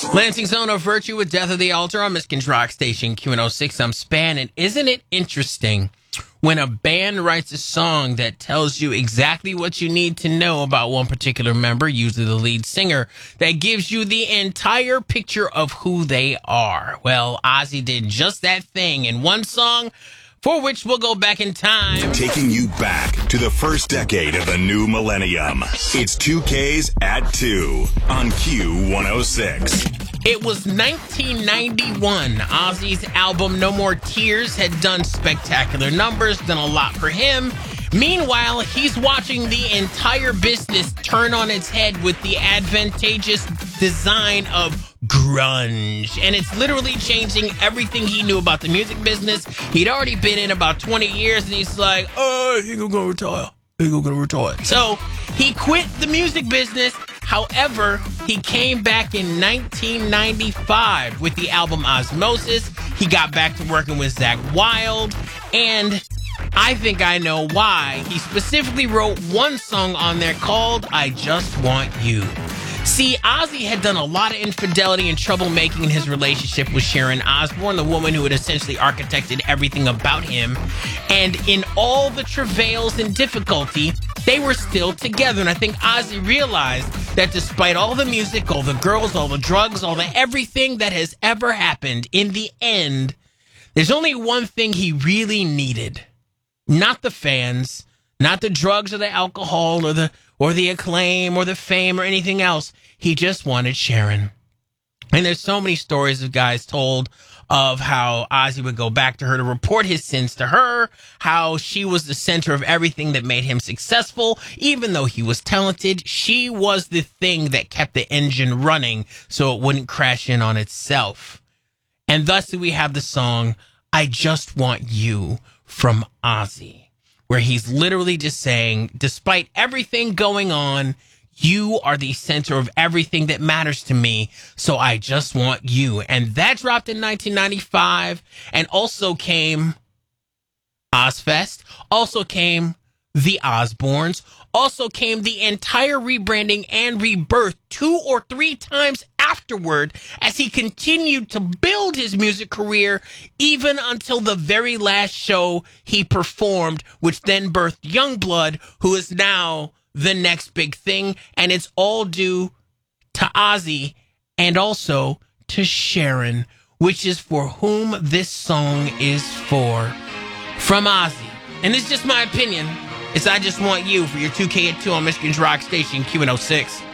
Lansing Zone of Virtue with Death of the Altar on Michigan's Rock Station Q106. I'm Span, and isn't it interesting when a band writes a song that tells you exactly what you need to know about one particular member, usually the lead singer, that gives you the entire picture of who they are? Well, Ozzy did just that thing in one song, for which we'll go back in time. Taking you back to the first decade of the new millennium. It's 2Ks at 2 on Q106. It was 1991. Ozzy's album No More Tears had done spectacular numbers, done a lot for him. Meanwhile, he's watching the entire business turn on its head with the advantageous design of grunge. And it's literally changing everything he knew about the music business. He'd already been in about 20 years, and he's like, oh, he's gonna retire. He's gonna retire. So he quit the music business. However, he came back in 1995 with the album Osmosis. He got back to working with Zakk Wylde, and I think I know why. He specifically wrote one song on there called I Just Want You. See, Ozzy had done a lot of infidelity and troublemaking in his relationship with Sharon Osbourne, the woman who had essentially architected everything about him. And in all the travails and difficulty, they were still together. And I think Ozzy realized that despite all the music, all the girls, all the drugs, all the everything that has ever happened, in the end, there's only one thing he really needed. Not the fans, not the drugs or the alcohol or the acclaim or the fame or anything else. He just wanted Sharon. And there's so many stories of guys told of how Ozzy would go back to her to report his sins to her, how she was the center of everything that made him successful. Even though he was talented, she was the thing that kept the engine running so it wouldn't crash in on itself. And thus we have the song, I Just Want You, from Ozzy, where he's literally just saying, despite everything going on, you are the center of everything that matters to me, so I just want you. And that dropped in 1995, and also came Ozzfest, also came the Osbournes, also came the entire rebranding and rebirth 2 or 3 times afterward as he continued to build his music career even until the very last show he performed, which then birthed Youngblood, who is now the next big thing. And it's all due to Ozzy and also to Sharon, which is for whom this song is for. From Ozzy. And it's just my opinion. It's I Just Want You for your 2K at 2 on Michigan's Rock Station Q106.